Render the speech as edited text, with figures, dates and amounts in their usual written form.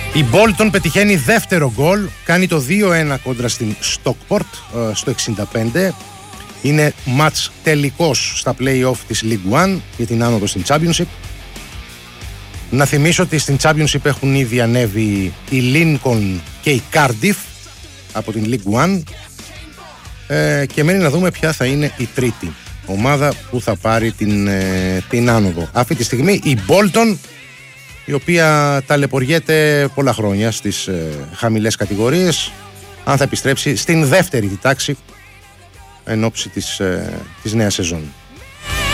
Η Bolton πετυχαίνει δεύτερο γκολ, κάνει το 2-1 κόντρα στην Stockport στο 65. Είναι μάτς τελικός στα play-off της League One για την άνοδο στην Championship. Να θυμίσω ότι στην Championship έχουν ήδη ανέβει η Lincoln και η Cardiff από την League One, και μένει να δούμε ποια θα είναι η τρίτη ομάδα που θα πάρει την άνοδο. Αυτή τη στιγμή η Bolton, η οποία ταλαιπωριέται πολλά χρόνια στις χαμηλές κατηγορίες, αν θα επιστρέψει στην δεύτερη τάξη εν ώψη της νέας σεζόν.